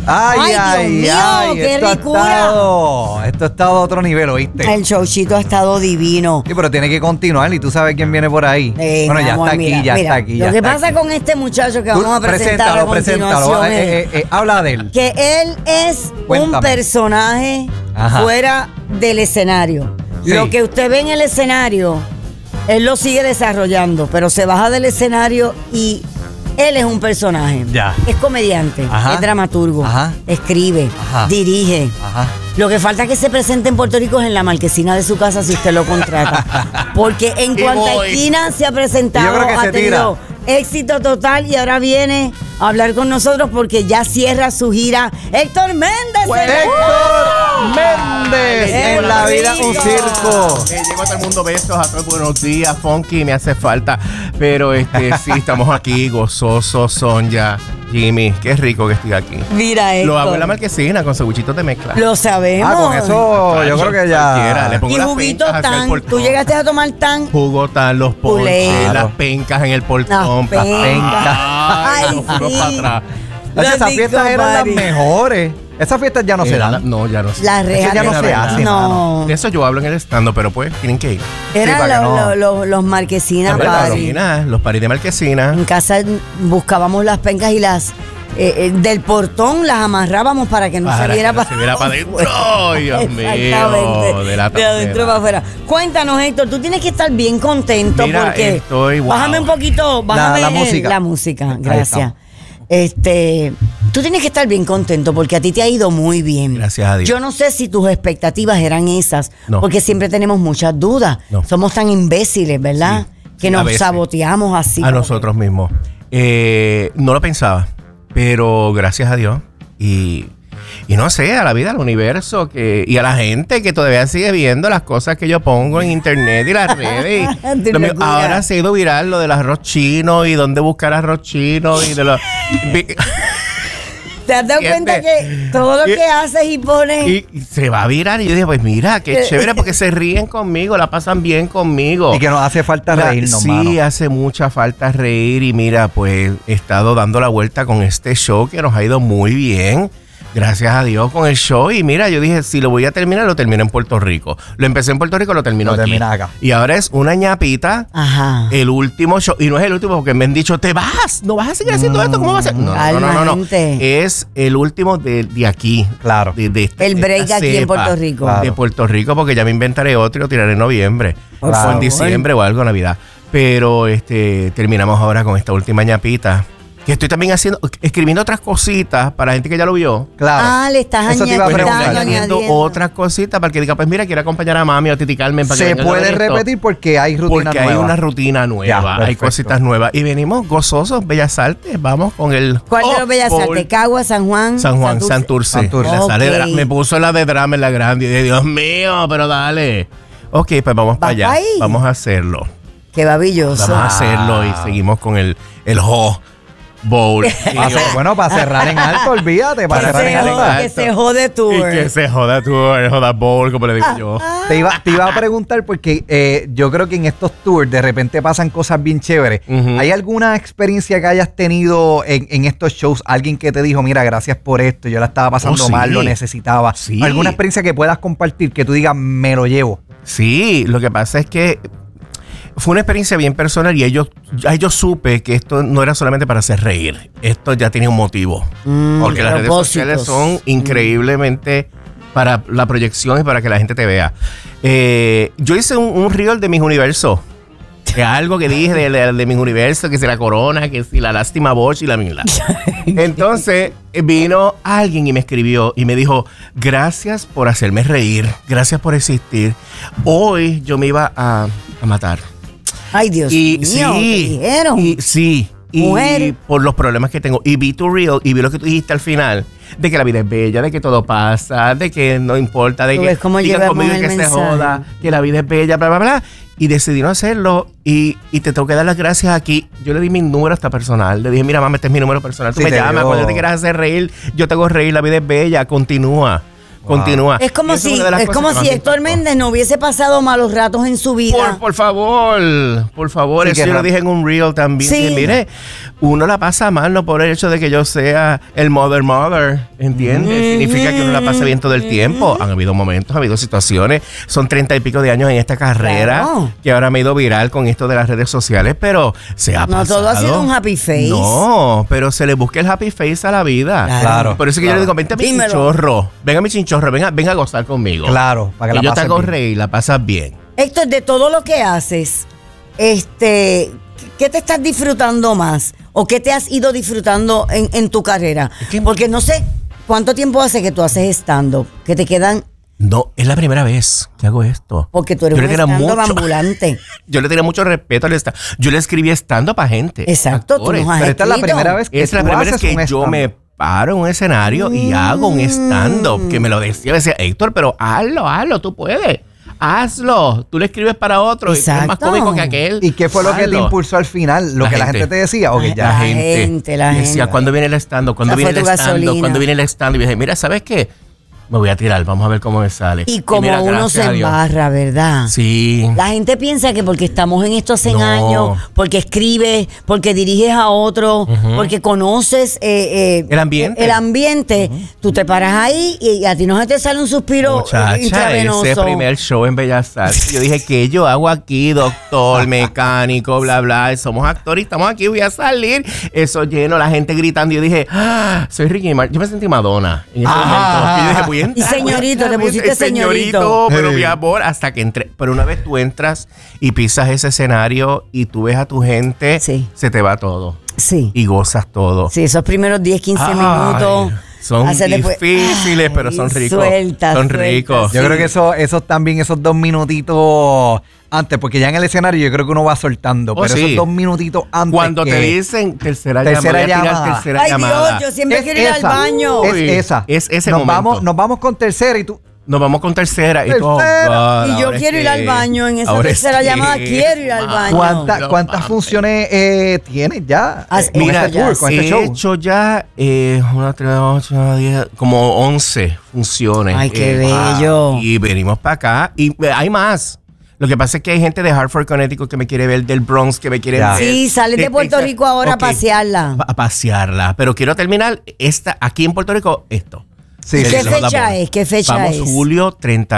Ay, Dios mío, qué ricura. Esto ha estado a otro nivel, ¿oíste? El showcito ha estado divino. Sí, pero tiene que continuar y tú sabes quién viene por ahí. Bueno, ya está aquí, ya está aquí. Lo que pasa con este muchacho que vamos a presentar a continuación es habla de él. que él es un personaje fuera del escenario. Sí. Lo que usted ve en el escenario, él lo sigue desarrollando, pero se baja del escenario y él es un personaje. Ya. Es comediante, es dramaturgo, escribe, dirige. Lo que falta que se presente en Puerto Rico es en la marquesina de su casa si usted lo contrata. Porque en cuanta esquina se ha presentado, ha tenido éxito total y ahora viene a hablar con nosotros porque ya cierra su gira. Héctor Méndez. Héctor Méndez en la vida un circo. Llego a todo el mundo, besos, a todos buenos días, Funky, me hace falta. Pero sí, estamos aquí, gozosos, Sonia, Jimmy, qué rico que estoy aquí. Mira esto. Lo hago en la marquesina con cebuchitos de mezcla. Lo sabemos. Con eso yo creo que ya. Le pongo y juguito tan. ¿Tú llegaste a tomar tan? Jugo tan, los ponches, las pencas en el portón. Las pencas. Ay, sí. Esas fiestas eran las mejores. Esas fiestas ya no se dan. No, ya no se dan. Las rejas ya no se hacen. No. De eso yo hablo en el stand, pero pues tienen que ir. Eran los marquesinas party. Los paris de marquesina. En casa buscábamos las pencas y las del portón las amarrábamos para que no se viera para adentro. Dios mío. De adentro para afuera. Cuéntanos, Héctor, tú tienes que estar bien contento. Mira, porque bájame un poquito, bájame la música. Gracias. Tú tienes que estar bien contento porque a ti te ha ido muy bien. Gracias a Dios. Yo no sé si tus expectativas eran esas, porque siempre tenemos muchas dudas. Somos tan imbéciles, ¿verdad? Sí, que nos saboteamos así. A nosotros mismos. No lo pensaba, pero gracias a Dios y no sé, a la vida, al universo y a la gente que todavía sigue viendo las cosas que yo pongo en internet y las redes. Ahora se ha ido viral lo del arroz chino y dónde buscar arroz chino y de los... ¿Te has dado cuenta que todo lo que haces y pones... Y se va a virar? Y yo dije, pues mira, qué chévere, porque se ríen conmigo, la pasan bien conmigo. Y que nos hace falta reírnos, Sí, hace mucha falta reír. Y mira, pues he estado dando la vuelta con este show que nos ha ido muy bien. Gracias a Dios con el show. Y mira, yo dije, si lo voy a terminar, lo termino en Puerto Rico. Lo empecé en Puerto Rico, lo termino aquí. Acá. Y ahora es una ñapita. El último show. Y no es el último porque me han dicho, te vas, no vas a seguir haciendo esto, ¿cómo vas a hacer? No. Es el último de aquí. Claro. El break aquí en Puerto Rico. Claro. De Puerto Rico, porque ya me inventaré otro y lo tiraré en noviembre. O en diciembre o algo, Navidad. Pero terminamos ahora con esta última ñapita. Que estoy también escribiendo otras cositas para la gente que ya lo vio. Claro. Le estás añadiendo otras cositas para que diga, pues mira, quiero acompañar a mami o a Titi Carmen. Para se puede repetir porque hay rutina nueva. Porque hay una rutina nueva, hay cositas nuevas. Y venimos gozosos, Bellas Artes, vamos con el... ¿Cuál de los Bellas Artes? ¿Cagua, San Juan? Santurce. Me puso la de drama en la grande y de Dios mío, pero dale. Ok, pues vamos para allá. Vamos a hacerlo. Qué babilloso. Vamos a hacerlo y seguimos con el Bowl. Bueno, para cerrar en alto, olvídate. Para cerrar en alto. Que se jode tour. Y que se joda tour, joda bowl, como le digo yo. Te iba a preguntar porque yo creo que en estos tours de repente pasan cosas bien chéveres. ¿Hay alguna experiencia que hayas tenido en estos shows? Alguien que te dijo, mira, gracias por esto, yo la estaba pasando mal, lo necesitaba. Sí. ¿Alguna experiencia que puedas compartir que tú digas, me lo llevo? Sí, lo que pasa es que fue una experiencia bien personal y yo supe que esto no era solamente para hacer reír. Esto ya tenía un motivo. Porque las redes sociales son increíblemente para la proyección y para que la gente te vea. Yo hice un reel de Mis Universo. Algo que dije de Mis Universo, que si la corona, que si la lástima Bosch y la mila. Entonces vino alguien y me escribió y me dijo, gracias por hacerme reír, gracias por existir. Hoy yo me iba a matar. Ay, Dios mío, ¿qué dijeron? Y por los problemas que tengo. Y vi tu reel y vi lo que tú dijiste al final. De que la vida es bella, de que todo pasa, de que no importa, de que digan conmigo y que se joda, que la vida es bella, bla, bla, bla. Y decidí no hacerlo y te tengo que dar las gracias aquí. Yo le di mi número hasta personal. Le dije, mira, mamá, este es mi número personal. Tú me llamas, cuando te quieras hacer reír, yo te hago reír, la vida es bella, continúa. Continúa. Es como si Héctor Méndez no hubiese pasado malos ratos en su vida. Por favor, sí, eso yo lo dije en un reel también. Sí. Mire, uno la pasa mal, no por el hecho de que yo sea el mother, ¿entiendes? Significa que uno la pasa bien todo el tiempo. Han habido momentos, ha habido situaciones. Son 30 y pico de años en esta carrera, que ahora me he ido viral con esto de las redes sociales, pero se ha pasado. No todo ha sido un happy face. No, pero se le busca el happy face a la vida. Claro. Por eso que yo le digo, vente a mi chinchorro. Venga a mi chinchorro. Venga a gozar conmigo. Claro, para que yo te hago reír, la pasas bien. Héctor, de todo lo que haces, ¿qué te estás disfrutando más? ¿O qué te has ido disfrutando en tu carrera? Porque no sé cuánto tiempo hace que tú haces stand-up, que te quedan... No, es la primera vez que hago esto. Porque tú eres un stand-up ambulante. Yo le tenía mucho respeto al stand-up. Yo le escribí stand-up a gente. Exacto, tú nos has Pero esta es la primera vez que yo me paro en un escenario y hago un stand-up. Que me lo decía Héctor, pero hazlo, tú puedes. Hazlo. Tú le escribes para otro y tú eres más cómico que aquel. ¿Y qué fue lo que te impulsó al final? ¿Lo que la gente te decía? ¿O que ya? La gente. Decía, ¿cuándo viene el stand-up? ¿Cuándo viene el stand-up? ¿Cuándo viene el stand-up? Y dije, mira, ¿sabes qué? Me voy a tirar, vamos a ver cómo me sale. Y como mira, uno se embarra, ¿verdad? Sí. La gente piensa que porque estamos en esto hace años, porque escribes, porque diriges a otro, porque conoces el ambiente, tú te paras ahí y a ti no se te sale un suspiro intravenoso. Ese primer show en Bellas Artes, yo dije, ¿qué yo hago aquí, doctor, mecánico, bla, bla? Somos actores y estamos aquí, voy a salir. Eso lleno, la gente gritando. Y yo dije, soy Ricky Martin. Yo me sentí Madonna en ese momento. Yo dije, y señorito, te pusiste señorito. Pero mi amor, hasta que entré. Pero una vez tú entras y pisas ese escenario y tú ves a tu gente, se te va todo. Sí. Y gozas todo. Sí, esos primeros 10, 15 minutos. Son difíciles, pero son ricos. Son ricos. Yo creo que esos también, esos 2 minutitos antes, porque ya en el escenario yo creo que uno va soltando, pero esos 2 minutitos antes. Cuando te dicen tercera llamada. Ay, Dios, yo siempre quiero ir al baño. Es ese momento. Nos vamos con tercera y tú... Nos vamos con tercera. Y yo quiero ir al baño en esa tercera llamada. Quiero ir al baño. ¿Cuántas funciones tienes ya? Mira, he hecho ya 1, 3, 8, 10, como 11 funciones. Ay, qué bello. Y venimos para acá. Y hay más. Lo que pasa es que hay gente de Hartford, Connecticut que me quiere ver, del Bronx que me quiere ver. Sí, sales de Puerto Rico ahora a pasearla. A pasearla. Pero quiero terminar aquí en Puerto Rico esto. Sí, ¿Qué fecha es? ¿Qué fecha es? Vamos julio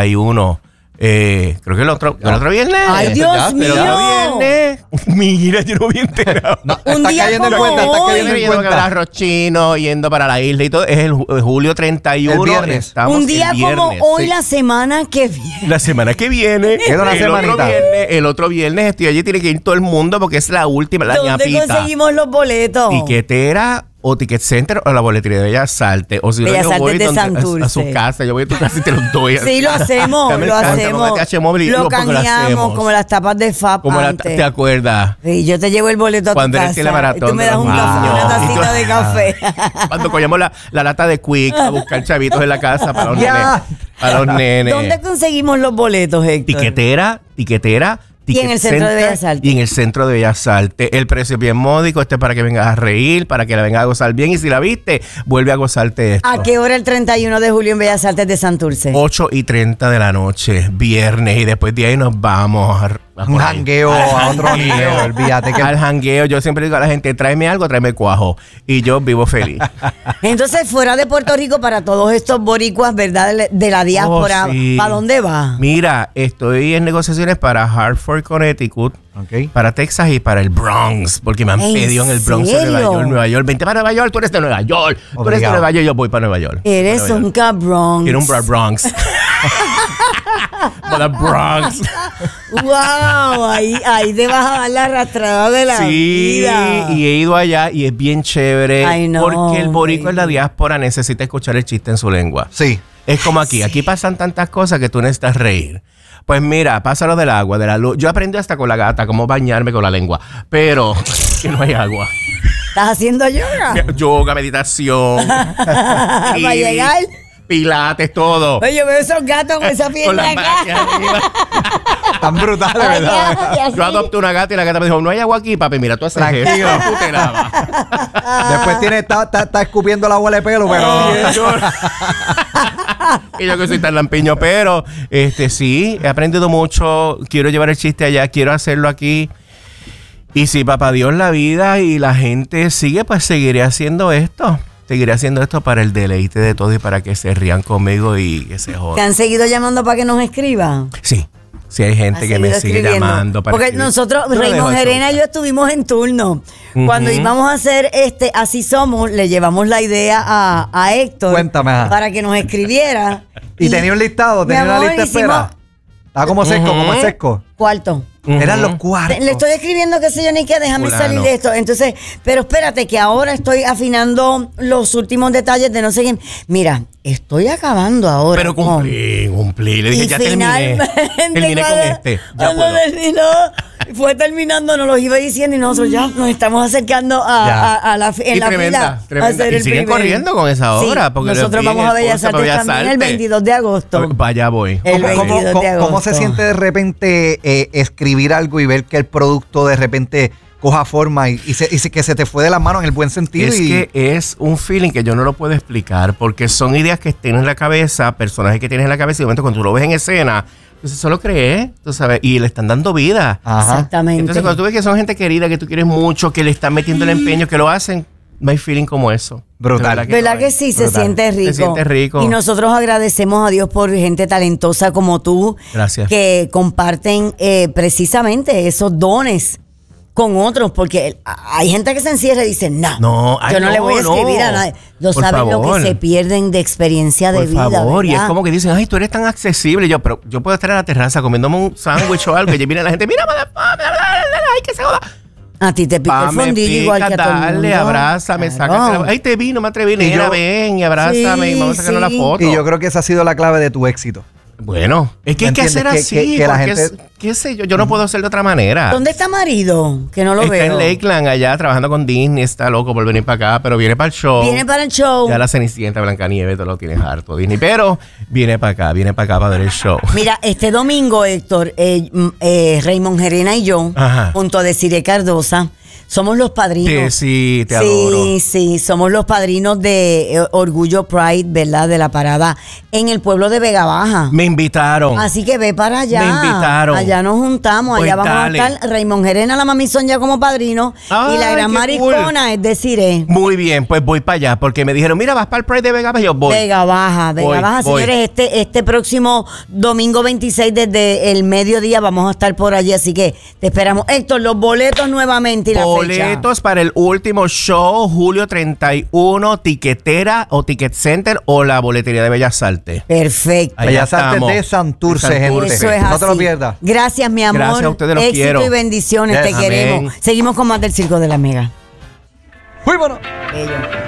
31. Creo que el otro viernes. ¡Ay, Dios mío! El otro viernes. Mira, yo no vi enterado. Un día como hoy. Yendo para Rochino, yendo para la isla y todo. Es el julio 31. El viernes. Un día como hoy, la semana que viene. La semana que viene. Queda una semanita. El otro viernes estoy allí. Tiene que ir todo el mundo porque es la última, la ñapita. ¿Dónde conseguimos los boletos? Tiquetera o Ticket Center o la boletería de Bellas Artes. O si no, yo voy a su casa. Yo voy a tu casa y te los doy. Sí, lo hacemos. Lo cambiamos como las tapas de FAP antes. ¿Te acuerdas? Sí, yo te llevo el boleto a tu casa. Y tú me das una tacita de café. Cuando cogemos la lata de Quick a buscar chavitos en la casa para los nenes. ¿Dónde conseguimos los boletos, Héctor? Tiquetera. Y en el Centro de Bellas Artes. Y en el Centro de Bellas Artes. El precio es bien módico. Este es para que vengas a reír, para que la vengas a gozar bien. Y si la viste, vuelve a gozarte esto. ¿A qué hora el 31 de julio en Bellas Artes de Santurce? 8:30 de la noche, viernes. Y después de ahí nos vamos a un jangueo a otro nivel. Olvídate que... Al jangueo. Yo siempre digo a la gente, tráeme algo, tráeme cuajo. Y yo vivo feliz. Entonces, fuera de Puerto Rico, para todos estos boricuas, ¿verdad? De la diáspora, ¿para dónde va? Mira, estoy en negociaciones para Hartford, Connecticut, para Texas y para el Bronx, porque me han pedido en el Bronx de Nueva York. Vente para Nueva York, tú eres de Nueva York. Tú eres de Nueva York, yo voy para Nueva York. Eres un cabrón. Quiero un Bronx. Para Bronx. Wow, ahí te vas a dar la arrastrada de la vida. Sí, y he ido allá y es bien chévere. Ay, no, porque el boricua en la diáspora necesita escuchar el chiste en su lengua. Sí. Es como aquí. Sí. Aquí pasan tantas cosas que tú necesitas reír. Pues mira, pasa lo del agua, de la luz. Yo aprendí hasta con la gata cómo bañarme con la lengua. Pero que no hay agua. ¿Estás haciendo yoga? Yoga, meditación. ¿Para llegar? Pilates, todo. Oye, yo veo esos gatos con esa pierna acá. Tan brutales, ¿verdad? Yo adopté una gata y la gata me dijo, no hay agua aquí, papi, mira, tú haces eso. Tú te lavas. Después está escupiendo la bola de pelo, pero... Y yo que soy tan lampiño, pero sí, he aprendido mucho. Quiero llevar el chiste allá, quiero hacerlo aquí. Y si papá Dios la vida y la gente sigue, pues seguiré haciendo esto. Seguiré haciendo esto para el deleite de todos y para que se rían conmigo y que se jodan. ¿Te han seguido llamando para que nos escriban? Sí. Sí, hay gente que me sigue llamando para porque escribir. Nosotros, Raymond Gerena y yo estuvimos en turno. Cuando íbamos a hacer Así Somos, le llevamos la idea a Héctor. Cuéntame. Para que nos escribiera. Y tenía un listado, tenía una lista de espera. Estaba como seco, como seco. Cuarto. Eran los cuartos. Le estoy escribiendo qué sé yo ni qué, déjame salir de esto. Entonces, pero espérate que ahora estoy afinando los últimos detalles de no sé quién. Mira, estoy acabando ahora. Pero cumplí. Le dije, ya terminé con este. Ya puedo. Fue terminando, nos los iba diciendo y nosotros ya nos estamos acercando a la fila. Y siguen corriendo con esa obra. Sí, porque nosotros vamos a Bellas Artes también el 22 de agosto. Vaya voy. El 22 de agosto. ¿Cómo se siente de repente escribir algo y ver que el producto de repente coja forma y que se te fue de las manos en el buen sentido? Es que es un feeling que yo no lo puedo explicar porque son ideas que tienes en la cabeza, personajes que tienes en la cabeza y de momento cuando tú lo ves en escena, entonces solo crees, tú sabes, y le están dando vida. Ajá. Exactamente. Entonces cuando tú ves que son gente querida, que tú quieres mucho, que le están metiendo el empeño, que lo hacen, no hay feeling como eso. Brutal. ¿Verdad que sí? Brutal. Se siente rico. Se siente rico. Y nosotros agradecemos a Dios por gente talentosa como tú. Gracias. Que comparten precisamente esos dones con otros, porque hay gente que se encierra y dice, no, yo no le voy a escribir a nadie. No saben lo que se pierden de experiencia de vida. Por favor, ¿verdad? y es como que dicen, ay, tú eres tan accesible. Pero yo puedo estar en la terraza comiéndome un sándwich o algo y viene la gente, mira, ay, que se joda. A ti te pica el fondillo igual que a todo el mundo. Dale, abrázame, sácate. Ay, te vi, no me atreví. Ven y abrázame y vamos a sacarnos la foto. Y yo creo que esa ha sido la clave de tu éxito. Bueno, es que hay que hacer así, que la porque gente... qué sé yo no puedo hacer de otra manera. ¿Dónde está marido? Que no lo está veo. Está en Lakeland, allá, trabajando con Disney, está loco por venir para acá, pero viene para el show. Viene para el show. Ya la Cenicienta, Blancanieves, todo lo tienes harto, Disney, pero viene para acá para ver el show. Mira, este domingo, Héctor, Raymond Gerena y yo, junto a Desiree Cardosa, somos los padrinos. Sí, te adoro. Sí, somos los padrinos de Orgullo Pride, ¿verdad? De la parada en el pueblo de Vega Baja. Me invitaron. Así que ve para allá. Me invitaron. Allá nos juntamos, pues allá vamos a estar Raymond Gerena, la Mamizón ya como padrino. Ay, y la gran maricona cool. es Desiree. Muy bien, pues voy para allá, porque me dijeron, mira, vas para el Pride de Vega Baja. Yo voy. Vega Baja, señores, este próximo domingo 26 desde el mediodía vamos a estar por allí, así que te esperamos. Héctor, los boletos nuevamente y la fecha. Boletos para el último show, julio 31, Tiquetera o Ticket Center o la boletería de Bellas Artes. Perfecto. Bellas Artes de Santurce, gente. Eso es no así. te lo pierdas. Gracias, mi amor. Gracias a ustedes, los Éxito quiero. y bendiciones, te queremos. Seguimos con más del Circo de la Mega. Muy bueno. Bello.